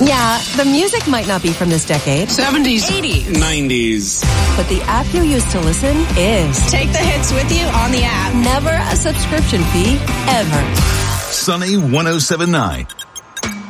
Yeah, the music might not be from this decade. 70s. 80s. 90s. But the app you use to listen is. Take the hits with you on the app. Never a subscription fee, ever. Sunny 107.9.